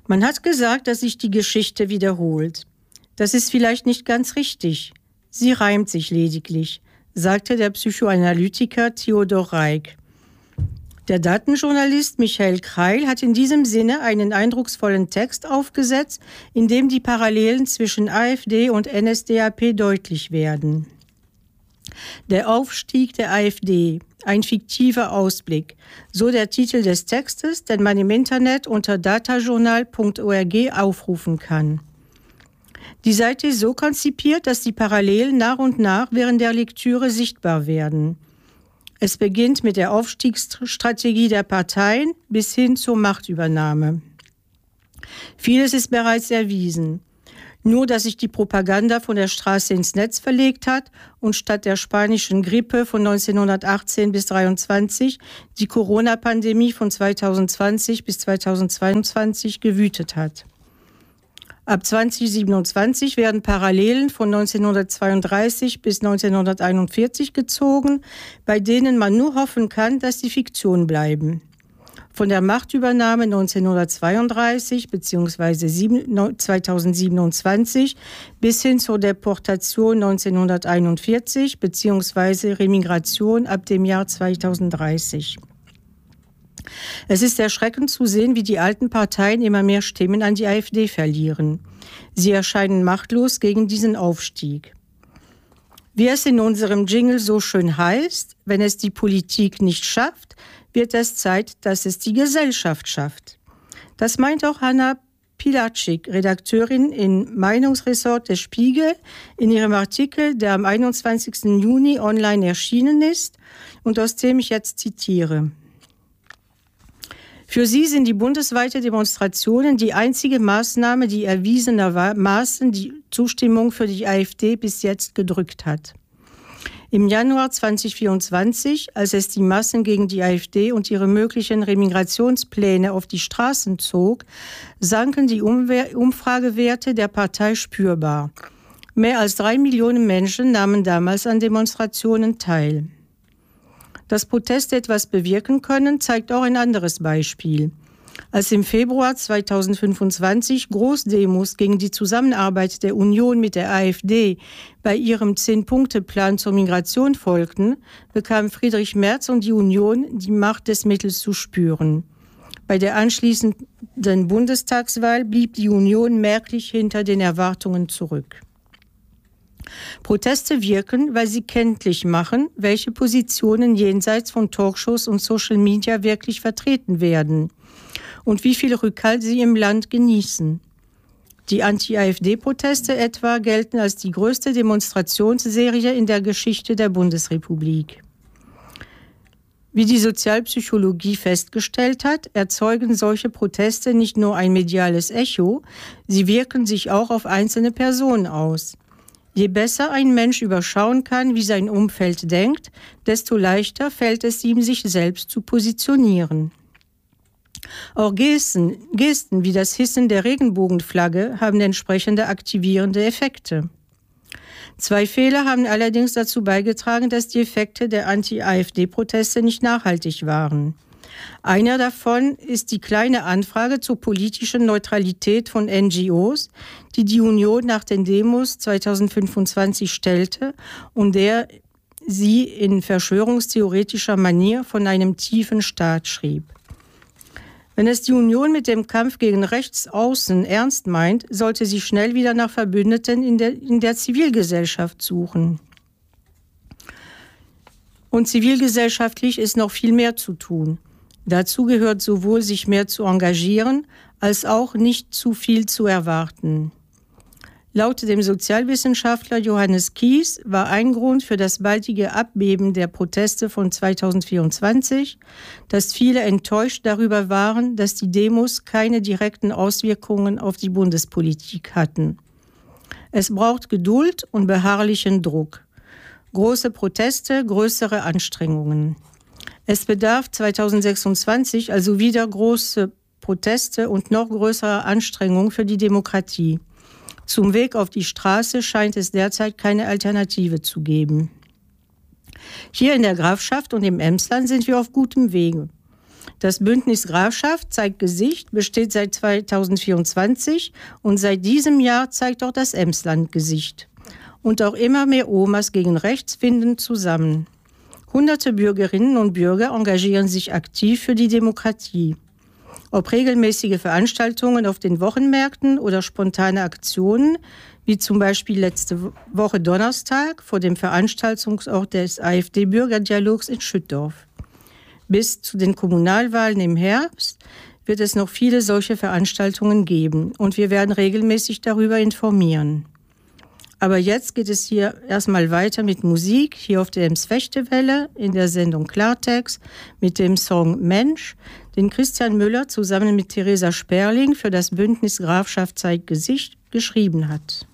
Man hat gesagt, dass sich die Geschichte wiederholt. Das ist vielleicht nicht ganz richtig. Sie reimt sich lediglich, sagte der Psychoanalytiker Theodor Reik. Der Datenjournalist Michael Kreil hat in diesem Sinne einen eindrucksvollen Text aufgesetzt, in dem die Parallelen zwischen AfD und NSDAP deutlich werden. Der Aufstieg der AfD, ein fiktiver Ausblick, so der Titel des Textes, den man im Internet unter datajournal.org aufrufen kann. Die Seite ist so konzipiert, dass die Parallelen nach und nach während der Lektüre sichtbar werden. Es beginnt mit der Aufstiegsstrategie der Parteien bis hin zur Machtübernahme. Vieles ist bereits erwiesen. Nur, dass sich die Propaganda von der Straße ins Netz verlegt hat und statt der spanischen Grippe von 1918 bis 1923 die Corona-Pandemie von 2020 bis 2022 gewütet hat. Ab 2027 werden Parallelen von 1932 bis 1941 gezogen, bei denen man nur hoffen kann, dass sie Fiktion bleiben. Von der Machtübernahme 1932 bzw. 2027 bis hin zur Deportation 1941 bzw. Remigration ab dem Jahr 2030. Es ist erschreckend zu sehen, wie die alten Parteien immer mehr Stimmen an die AfD verlieren. Sie erscheinen machtlos gegen diesen Aufstieg. Wie es in unserem Jingle so schön heißt, wenn es die Politik nicht schafft, wird es Zeit, dass es die Gesellschaft schafft. Das meint auch Hanna Pilatschik, Redakteurin im Meinungsressort des Spiegel, in ihrem Artikel, der am 21. Juni online erschienen ist und aus dem ich jetzt zitiere. Für sie sind die bundesweite Demonstrationen die einzige Maßnahme, die erwiesenermaßen die Zustimmung für die AfD bis jetzt gedrückt hat. Im Januar 2024, als es die Massen gegen die AfD und ihre möglichen Remigrationspläne auf die Straßen zog, sanken die Umfragewerte der Partei spürbar. Mehr als 3 Millionen Menschen nahmen damals an Demonstrationen teil. Dass Proteste etwas bewirken können, zeigt auch ein anderes Beispiel. Als im Februar 2025 Großdemos gegen die Zusammenarbeit der Union mit der AfD bei ihrem 10-Punkte-Plan zur Migration folgten, bekamen Friedrich Merz und die Union die Macht des Mittels zu spüren. Bei der anschließenden Bundestagswahl blieb die Union merklich hinter den Erwartungen zurück. Proteste wirken, weil sie kenntlich machen, welche Positionen jenseits von Talkshows und Social Media wirklich vertreten werden und wie viel Rückhalt sie im Land genießen. Die Anti-AfD-Proteste etwa gelten als die größte Demonstrationsserie in der Geschichte der Bundesrepublik. Wie die Sozialpsychologie festgestellt hat, erzeugen solche Proteste nicht nur ein mediales Echo, sie wirken sich auch auf einzelne Personen aus. Je besser ein Mensch überschauen kann, wie sein Umfeld denkt, desto leichter fällt es ihm, sich selbst zu positionieren. Auch Gesten wie das Hissen der Regenbogenflagge haben entsprechende aktivierende Effekte. 2 Fehler haben allerdings dazu beigetragen, dass die Effekte der Anti-AfD-Proteste nicht nachhaltig waren. Einer davon ist die kleine Anfrage zur politischen Neutralität von NGOs, die die Union nach den Demos 2025 stellte und der sie in verschwörungstheoretischer Manier von einem tiefen Staat schrieb. Wenn es die Union mit dem Kampf gegen Rechtsaußen ernst meint, sollte sie schnell wieder nach Verbündeten in der Zivilgesellschaft suchen. Und zivilgesellschaftlich ist noch viel mehr zu tun. Dazu gehört sowohl sich mehr zu engagieren, als auch nicht zu viel zu erwarten. Laut dem Sozialwissenschaftler Johannes Kies war ein Grund für das baldige Abbeben der Proteste von 2024, dass viele enttäuscht darüber waren, dass die Demos keine direkten Auswirkungen auf die Bundespolitik hatten. Es braucht Geduld und beharrlichen Druck. Große Proteste, größere Anstrengungen. Es bedarf 2026 also wieder große Proteste und noch größere Anstrengungen für die Demokratie. Zum Weg auf die Straße scheint es derzeit keine Alternative zu geben. Hier in der Grafschaft und im Emsland sind wir auf gutem Wege. Das Bündnis Grafschaft zeigt Gesicht, besteht seit 2024 und seit diesem Jahr zeigt auch das Emsland Gesicht. Und auch immer mehr Omas gegen rechts finden zusammen. Hunderte Bürgerinnen und Bürger engagieren sich aktiv für die Demokratie. Ob regelmäßige Veranstaltungen auf den Wochenmärkten oder spontane Aktionen, wie zum Beispiel letzte Woche Donnerstag vor dem Veranstaltungsort des AfD-Bürgerdialogs in Schüttorf. Bis zu den Kommunalwahlen im Herbst wird es noch viele solche Veranstaltungen geben und wir werden regelmäßig darüber informieren. Aber jetzt geht es hier erstmal weiter mit Musik, hier auf der Ems-Fechte-Welle in der Sendung Klartext mit dem Song Mensch, den Christian Müller zusammen mit Theresa Sperling für das Bündnis Grafschaft zeigt Gesicht geschrieben hat.